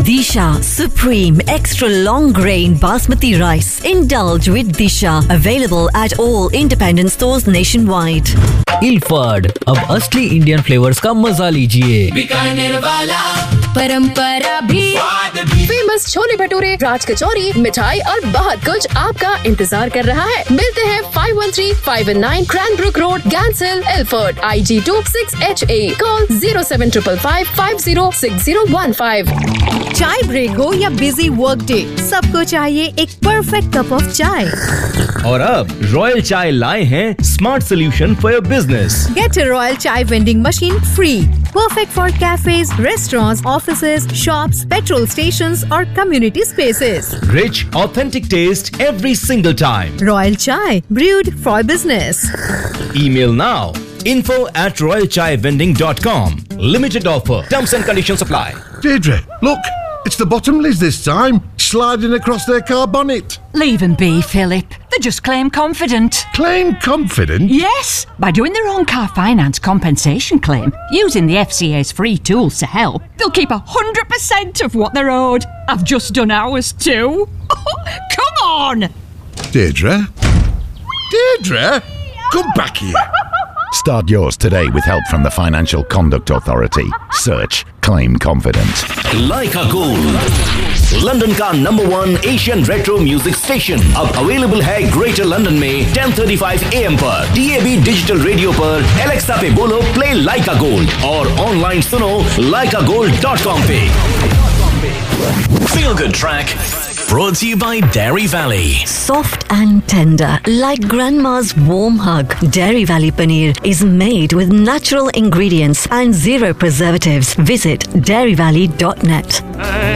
Disha Supreme Extra Long Grain Basmati Rice. Indulge with Disha. Available at all independent stores nationwide. Ilford, अब असली Indian flavours का मजा लीजिए। बीकानेर वाला परंपरा भी, फेमस छोले भटूरे, राज कचौरी, मिठाई और बहुत कुछ आपका इंतजार कर रहा है। मिलते हैं 513-519 क्रैनब्रुक road, गैंसिल, Ilford, IG2 6HA। Call 075506015। चाय ब्रेक हो या बिजी वर्क डे, सबको चाहिए एक परफेक्ट कप ऑफ चाय। और अब रॉयल चाय लाए हैं smart solution for your business. Get a Royal Chai vending machine free. Perfect for cafes, restaurants, offices, shops, petrol stations or community spaces. Rich, authentic taste every single time. Royal Chai, brewed for business. Email now. info@royalchaivending.com. Limited offer. Terms and conditions apply. Deirdre, look, it's the Bottomleys this time, sliding across their car bonnet. Leave them be, Philip. They're just claim confident. Claim confident? Yes, by doing their own car finance compensation claim, using the FCA's free tools to help, they'll keep 100% of what they're owed. I've just done ours too. Come on! Deirdre? Deirdre? Come back here. Start yours today with help from the Financial Conduct Authority. Search Claim Confident. Leica Gold, London का #1 Asian retro music station, अब available है greater London में 10:35 AM पर, DAB digital radio पर, Alexa पे बोलो play लाइका gold और online सुनो laikagold.com पे। Feel Good Track, brought to you by Dairy Valley. Soft and tender, like grandma's warm hug. Dairy Valley Paneer is made with natural ingredients and zero preservatives. Visit dairyvalley.net.